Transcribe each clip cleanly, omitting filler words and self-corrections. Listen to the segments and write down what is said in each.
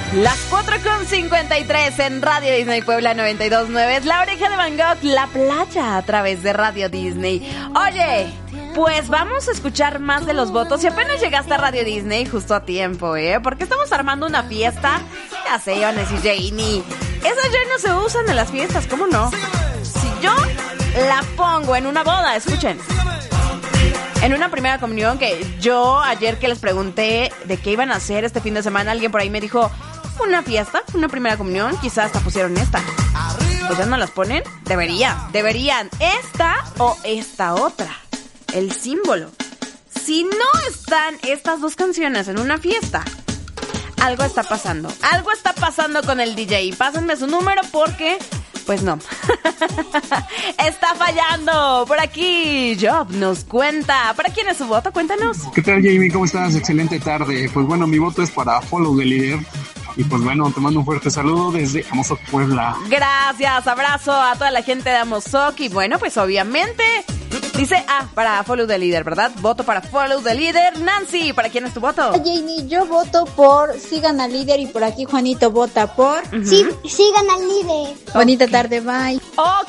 Las 4:53 en Radio Disney Puebla 92.9. Es La Oreja de Van Gogh, La Playa, a través de Radio Disney. Oye, pues vamos a escuchar más de los votos. Si apenas llegaste a Radio Disney, justo a tiempo, porque estamos armando una fiesta. Ya sé, van a decir, Janie, esas ya no se usan en las fiestas, ¿cómo no? Si yo la pongo en una boda, escuchen. En una primera comunión, que yo ayer que les pregunté de qué iban a hacer este fin de semana, alguien por ahí me dijo, una fiesta, una primera comunión, quizás hasta pusieron esta. Pues ya no las ponen. Deberían esta o esta otra, el símbolo. Si no están estas dos canciones en una fiesta, algo está pasando con el DJ. Pásenme su número porque pues no. Está fallando. Por aquí Job nos cuenta. ¿Para quién es su voto? Cuéntanos. ¿Qué tal, Jamie? ¿Cómo estás? Excelente tarde. Pues bueno, mi voto es para Follow the Leader. Y pues bueno, te mando un fuerte saludo desde Amozoc, Puebla. Gracias, abrazo a toda la gente de Amozoc. Y bueno, pues obviamente dice, para Follow the Leader, ¿verdad? Voto para Follow the Leader. Nancy, ¿para quién es tu voto? Jamie, yo voto por Sigan al Líder. Y por aquí Juanito vota por Sigan al Líder. Bonita tarde, bye.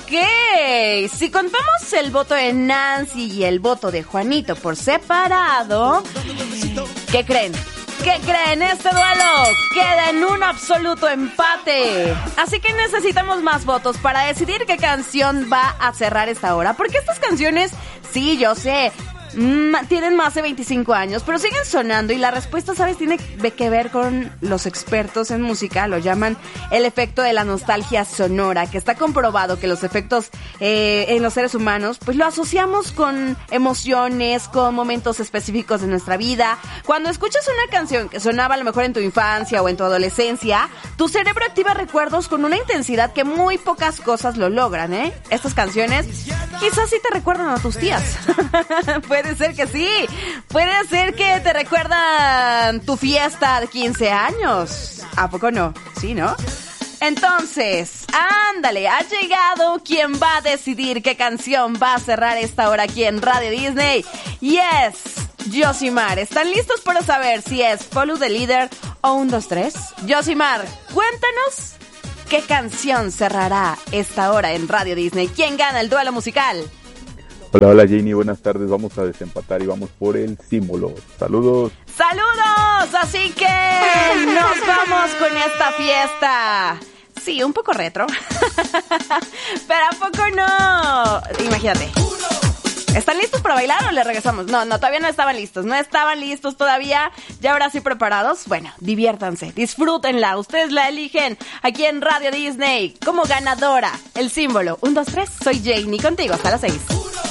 Ok, si contamos el voto de Nancy y el voto de Juanito por separado, ¿qué creen? Este duelo queda en un absoluto empate. Así que necesitamos más votos para decidir qué canción va a cerrar esta hora. Porque estas canciones, sí, yo sé, tienen más de 25 años, pero siguen sonando. Y la respuesta, ¿sabes? Tiene que ver con los expertos en música. Lo llaman el efecto de la nostalgia sonora, que está comprobado que los efectos en los seres humanos, pues lo asociamos con emociones, con momentos específicos de nuestra vida. Cuando escuchas una canción que sonaba a lo mejor en tu infancia o en tu adolescencia, tu cerebro activa recuerdos con una intensidad que muy pocas cosas lo logran, Estas canciones quizás sí te recuerdan a tus tías. Puede ser que sí. Puede ser que te recuerdan tu fiesta de 15 años. ¿A poco no? Sí, ¿no? Entonces, ándale, ha llegado quien va a decidir qué canción va a cerrar esta hora aquí en Radio Disney. Yes, Josimar. ¿Están listos para saber si es Follow the Leader o 1, 2, 3? Josimar, cuéntanos qué canción cerrará esta hora en Radio Disney. ¿Quién gana el duelo musical? Hola Janie, buenas tardes. Vamos a desempatar y vamos por el símbolo. Saludos. ¡Saludos! Así que nos vamos con esta fiesta. Sí, un poco retro. Pero ¿a poco no? Imagínate. ¿Están listos para bailar o le regresamos? No, todavía no estaban listos. No estaban listos todavía. ¿Ya ahora sí preparados? Bueno, diviértanse, disfrútenla. Ustedes la eligen aquí en Radio Disney como ganadora. El símbolo 1, 2, 3. Soy Janie contigo hasta las 6.